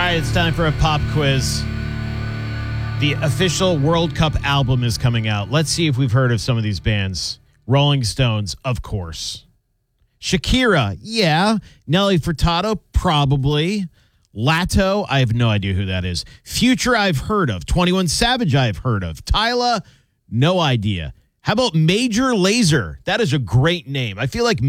right, it's time for a pop quiz. The official World Cup album is coming out. Let's see if we've heard of some of these bands. Rolling Stones, of course. Shakira, yeah. Nelly Furtado, probably. Lato, I have no idea who that is. Future, I've heard of. 21 Savage, I've heard of. Tyla, no idea. How about Major Lazer? That is a great name. I feel like